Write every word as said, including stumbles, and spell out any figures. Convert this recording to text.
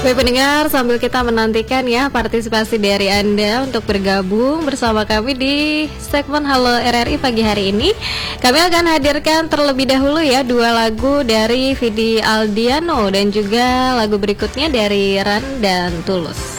Baik pendengar, sambil kita menantikan ya partisipasi dari Anda untuk bergabung bersama kami di segmen Halo R R I pagi hari ini, kami akan hadirkan terlebih dahulu ya dua lagu dari Vidi Aldiano dan juga lagu berikutnya dari Ran dan Tulus.